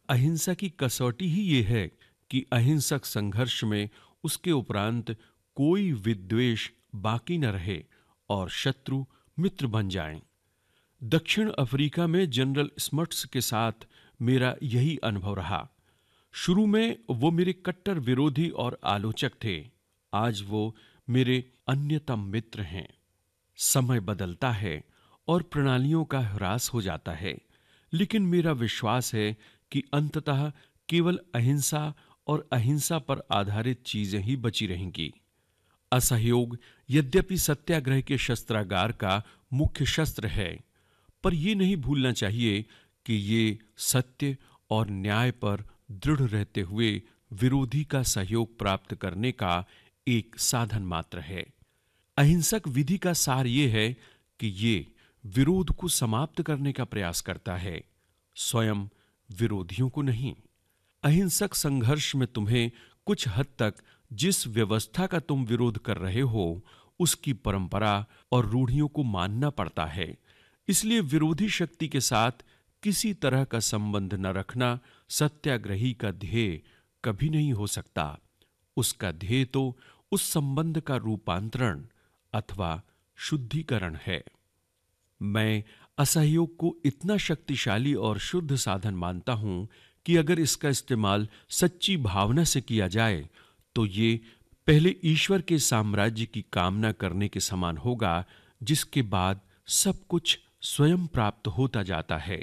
अहिंसा की कसौटी ही ये है कि अहिंसक संघर्ष में उसके उपरांत कोई विद्वेष बाकी न रहे और शत्रु मित्र बन जाएं। दक्षिण अफ्रीका में जनरल स्मट्स के साथ मेरा यही अनुभव रहा। शुरू में वो मेरे कट्टर विरोधी और आलोचक थे। आज वो मेरे अन्यतम मित्र हैं। समय बदलता है और प्रणालियों का ह्रास हो जाता है, लेकिन मेरा विश्वास है कि अंततः केवल अहिंसा और अहिंसा पर आधारित चीजें ही बची रहेंगी। असहयोग यद्यपि सत्याग्रह के शस्त्रागार का मुख्य शस्त्र है, पर यह नहीं भूलना चाहिए कि ये सत्य और न्याय पर दृढ़ रहते हुए विरोधी का सहयोग प्राप्त करने का एक साधन मात्र है। अहिंसक विधि का सार यह है कि ये विरोध को समाप्त करने का प्रयास करता है, स्वयं विरोधियों को नहीं। अहिंसक संघर्ष में तुम्हें कुछ हद तक जिस व्यवस्था का तुम विरोध कर रहे हो उसकी परंपरा और रूढ़ियों को मानना पड़ता है। इसलिए विरोधी शक्ति के साथ किसी तरह का संबंध न रखना सत्याग्रही का ध्येय कभी नहीं हो सकता। उसका ध्येय तो उस संबंध का रूपांतरण अथवा शुद्धिकरण है। मैं असहयोग को इतना शक्तिशाली और शुद्ध साधन मानता हूं कि अगर इसका इस्तेमाल सच्ची भावना से किया जाए तो ये पहले ईश्वर के साम्राज्य की कामना करने के समान होगा, जिसके बाद सब कुछ स्वयं प्राप्त होता जाता है।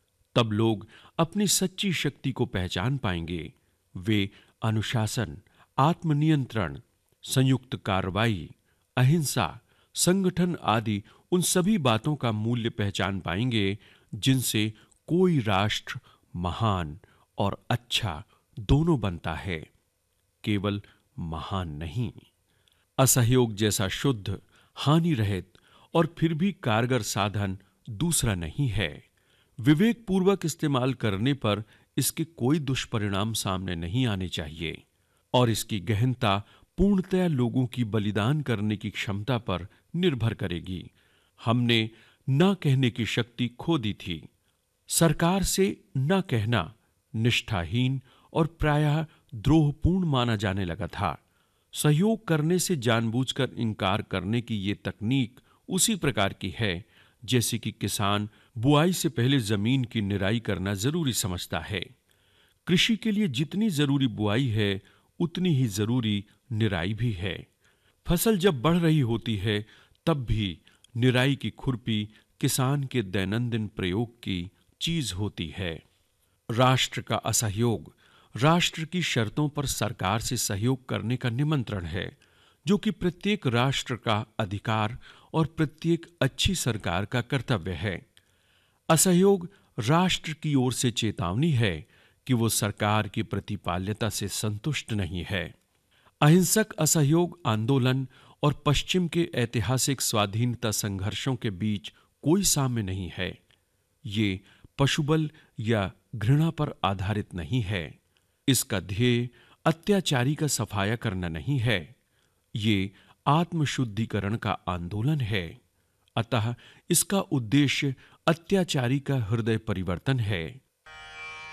तब लोग अपनी सच्ची शक्ति को पहचान पाएंगे। वे अनुशासन, आत्मनियंत्रण, संयुक्त कार्रवाई, अहिंसा, संगठन आदि उन सभी बातों का मूल्य पहचान पाएंगे जिनसे कोई राष्ट्र महान और अच्छा दोनों बनता है, केवल महान नहीं। असहयोग जैसा शुद्ध, हानि रहित और फिर भी कारगर साधन दूसरा नहीं है। विवेक पूर्वक इस्तेमाल करने पर इसके कोई दुष्परिणाम सामने नहीं आने चाहिए और इसकी गहनता पूर्णतया लोगों की बलिदान करने की क्षमता पर निर्भर करेगी। हमने न कहने की शक्ति खो दी थी। सरकार से न कहना निष्ठाहीन और प्रायः द्रोहपूर्ण माना जाने लगा था। सहयोग करने से जानबूझकर इनकार करने की ये तकनीक उसी प्रकार की है जैसे कि किसान बुआई से पहले जमीन की निराई करना जरूरी समझता है। कृषि के लिए जितनी जरूरी बुआई है उतनी ही जरूरी निराई भी है। फसल जब बढ़ रही होती है तब भी निराई की खुरपी किसान के दैनंदिन प्रयोग की चीज होती है। राष्ट्र का असहयोग राष्ट्र की शर्तों पर सरकार से सहयोग करने का निमंत्रण है, जो कि प्रत्येक राष्ट्र का अधिकार और प्रत्येक अच्छी सरकार का कर्तव्य है। असहयोग राष्ट्र की ओर से चेतावनी है कि वो सरकार की प्रतिपाल्यता से संतुष्ट नहीं है। अहिंसक असहयोग आंदोलन और पश्चिम के ऐतिहासिक स्वाधीनता संघर्षों के बीच कोई साम्य नहीं है। ये पशुबल या घृणा पर आधारित नहीं है। इसका ध्येय अत्याचारी का सफाया करना नहीं है। ये आत्मशुद्धिकरण का आंदोलन है। अतः इसका उद्देश्य अत्याचारी का हृदय परिवर्तन है।